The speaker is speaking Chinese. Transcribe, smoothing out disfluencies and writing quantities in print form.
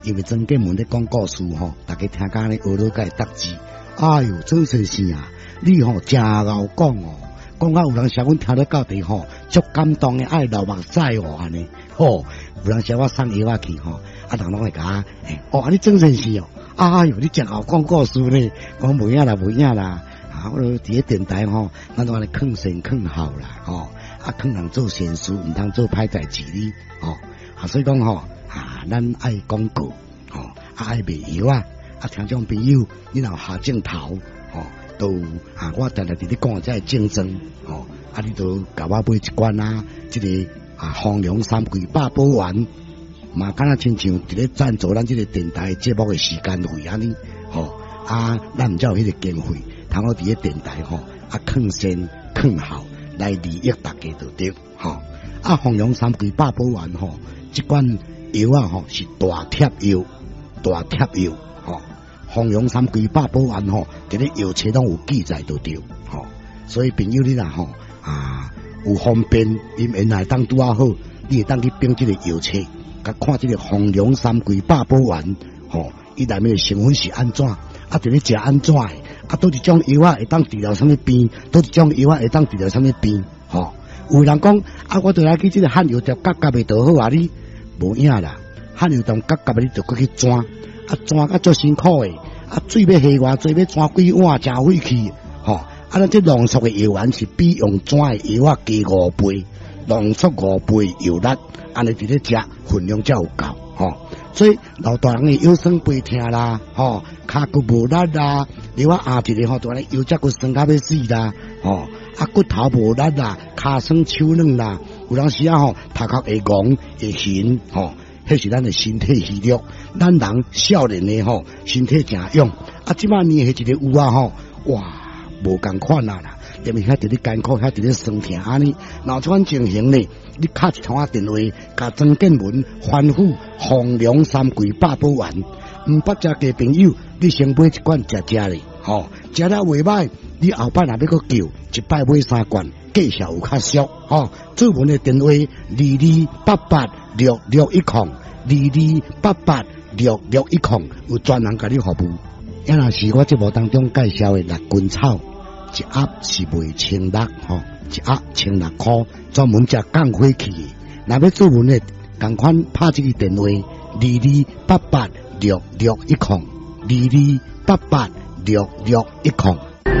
因为曾建文咧讲故事吼，大家听讲咧学到个答字。哎哟，真先生啊，你吼真敖讲哦，讲啊有人写阮听得到地吼，足感动的爱流目屎哦安尼。吼，有人写我送药去吼，人拢会甲我，你真先生哦，哎哟，你真敖讲故事呢，讲无影啦，无影啦。我伫咧电台吼，咱都安尼劝善劝好啦，劝人做善事，毋通做歹代志哩，所以讲吼，咱爱广告，爱卖药听众朋友，你若下镜头，都我常常伫咧讲这竞争，你都甲我买一罐这个丰隆3季8宝丸，嘛敢若亲像伫咧赞助咱这个电台节目的时间费安尼，咱毋才有迄个经费。通我伫咧电台劝善劝好来利益大家就对丰隆3季8宝丸这款药是大贴药，丰隆3季8宝丸伫咧药册拢有记载就对所以朋友你若有方便，因原来当拄好，你会当去编这个药册，甲看这个丰隆3季8宝丸伊内面的成分是安怎，伫咧食安怎的。倒一种药会当治疗什么病？倒一种药会当治疗什么病？有人讲我倒来去这个汉药店夹夹袂倒好你无影啦。汉药店夹夹你就过去钻，钻甲足辛苦诶，水要下偌济，要钻几碗真费气。咱这浓缩的药丸是比用钻的药加5倍，浓缩5倍药力，安尼伫咧食分量才有够。所以老大人的腰酸背痛啦，骹骨无力啦，你我一个就安尼腰脊骨酸到要死啦，骨头无力啦，骹酸手软啦，有当时头壳会戆会晕，迄是咱的身体虚弱。咱人少年的身体诚勇，即摆年下一个有哇，无共款啦。因为遐伫咧艰苦，遐伫咧酸痛安尼，若这款情形呢，你敲一通电话，甲曾建文吩咐丰隆3季8宝丸，毋捌食嘅朋友，你先买一罐食咧，食了袂歹，你后摆若要搁叫，一摆买3罐，价效有较俗，做文的电话22886610，22886610，有专人甲你服务。也若是我节目当中介绍的六根草。一盒是卖1600，一盒1600块，专门食降火气的。若要做文的，同款拍这个电话22886610，22886610。